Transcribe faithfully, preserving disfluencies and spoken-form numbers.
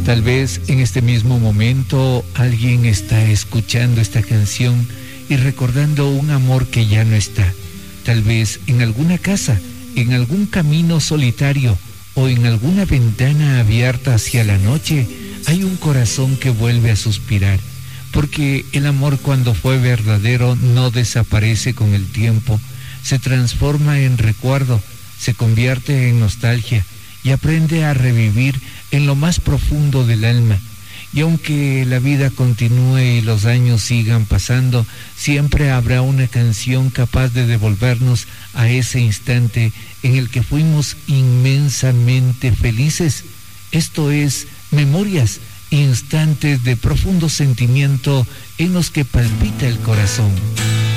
Tal vez en este mismo momento alguien está escuchando esta canción y recordando un amor que ya no está. Tal vez en alguna casa, en algún camino solitario o en alguna ventana abierta hacia la noche, hay un corazón que vuelve a suspirar. Porque el amor, cuando fue verdadero, no desaparece con el tiempo, se transforma en recuerdo, se convierte en nostalgia y aprende a revivir en lo más profundo del alma. Y aunque la vida continúe y los años sigan pasando, siempre habrá una canción capaz de devolvernos a ese instante en el que fuimos inmensamente felices. Esto es Memorias, instantes de profundo sentimiento en los que palpita el corazón.